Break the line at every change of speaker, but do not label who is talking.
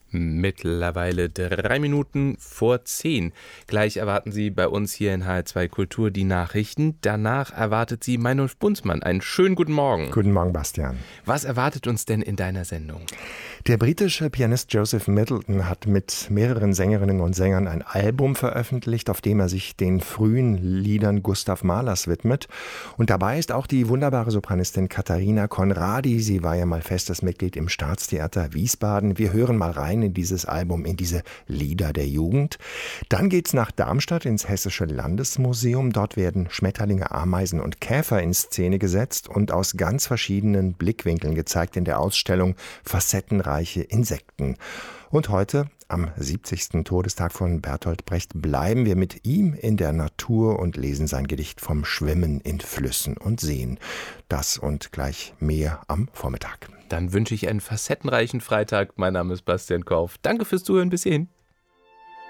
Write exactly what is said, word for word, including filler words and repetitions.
Mittlerweile drei Minuten vor zehn. Gleich erwarten Sie bei uns hier in H R zwei Kultur die Nachrichten. Danach erwartet Sie Meinolf Bunzmann. Einen schönen guten Morgen.
Guten Morgen, Bastian.
Was erwartet uns denn in deiner Sendung?
Der britische Pianist Joseph Middleton hat mit mehreren Sängerinnen und Sängern ein Album veröffentlicht, auf dem er sich den frühen Liedern Gustav Mahlers widmet. Und dabei ist auch die wunderbare Sopranistin Katharina Conradi. Sie war ja mal festes Mitglied im Staatstheater Wiesbaden. Wir hören mal rein in dieses Album, in diese Lieder der Jugend. Dann geht's nach Darmstadt ins Hessische Landesmuseum. Dort werden Schmetterlinge, Ameisen und Käfer in Szene gesetzt und aus ganz verschiedenen Blickwinkeln gezeigt in der Ausstellung Facettenreiche Insekten. Und heute, am siebzigsten Todestag von Bertolt Brecht, bleiben wir mit ihm in der Natur und lesen sein Gedicht vom Schwimmen in Flüssen und Seen. Das und gleich mehr am Vormittag.
Dann wünsche ich einen facettenreichen Freitag. Mein Name ist Bastian Korf. Danke fürs Zuhören. Bis hierhin.